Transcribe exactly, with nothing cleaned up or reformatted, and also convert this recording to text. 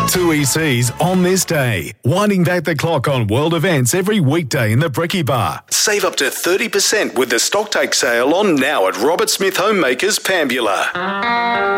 Two E Cs on this day. Winding back the clock on world events every weekday in the Brekkie Bar. Save up to thirty percent with the stocktake sale on now at Robert Smith Homemakers, Pambula.